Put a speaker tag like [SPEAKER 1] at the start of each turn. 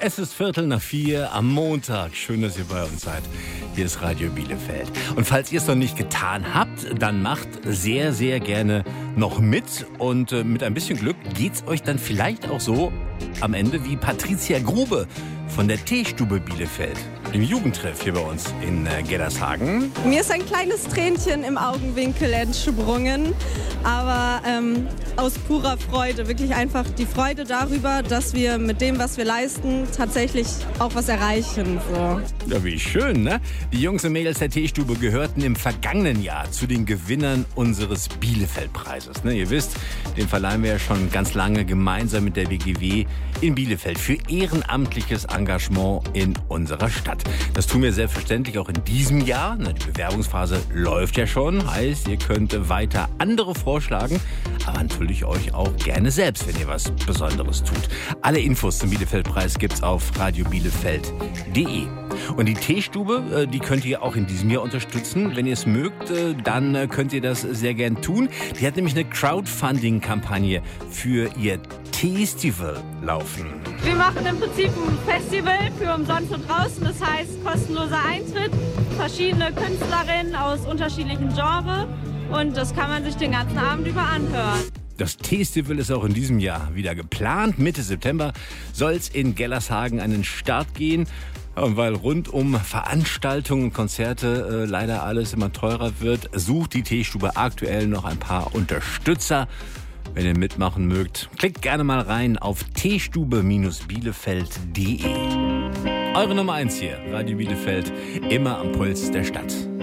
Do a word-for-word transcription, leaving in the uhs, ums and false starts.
[SPEAKER 1] Es ist Viertel nach vier am Montag. Schön, dass ihr bei uns seid. Hier ist Radio Bielefeld. Und falls ihr es noch nicht getan habt, dann macht sehr, sehr gerne noch mit. Und äh, mit ein bisschen Glück geht's euch dann vielleicht auch so am Ende wie Patricia Grube von der Teestube Bielefeld, dem Jugendtreff hier bei uns in äh, Geddershagen.
[SPEAKER 2] Mir ist ein kleines Tränchen im Augenwinkel entsprungen, aber ähm, aus purer Freude. Wirklich einfach die Freude darüber, dass wir mit dem, was wir leisten, tatsächlich auch was erreichen. So.
[SPEAKER 1] Ja, wie schön, ne? Die Jungs und Mädels der Teestube gehörten im vergangenen Jahr zu den Gewinnern unseres Bielefeld-Preises. Ne? Ihr wisst, den verleihen wir ja schon ganz lange gemeinsam mit der W G W in Bielefeld für ehrenamtliches Engagement in unserer Stadt. Das tun wir selbstverständlich auch in diesem Jahr. Ne? Die Bewerbungsphase läuft ja schon. Heißt, ihr könnt weiter andere vorschlagen, aber natürlich euch auch gerne selbst, wenn ihr was Besonderes tut. Alle Infos zum Bielefeld-Preis gibt's auf radio bielefeld punkt de. Und die Teestube, die könnt ihr auch in diesem Jahr unterstützen. Wenn ihr es mögt, dann könnt ihr das sehr gern tun. Die hat nämlich eine Crowdfunding-Kampagne für ihr Teestival laufen.
[SPEAKER 3] Wir machen im Prinzip ein Festival für umsonst und draußen. Das heißt kostenloser Eintritt, verschiedene Künstlerinnen aus unterschiedlichen Genres. Und das kann man sich den ganzen Abend über anhören.
[SPEAKER 1] Das Teestival ist auch in diesem Jahr wieder geplant. Mitte September soll es in Gellershagen an den Start gehen. Und weil rund um Veranstaltungen und Konzerte äh, leider alles immer teurer wird, sucht die Teestube aktuell noch ein paar Unterstützer. Wenn ihr mitmachen mögt, klickt gerne mal rein auf teestube bielefeld punkt de. Eure Nummer eins hier, Radio Bielefeld, immer am Puls der Stadt.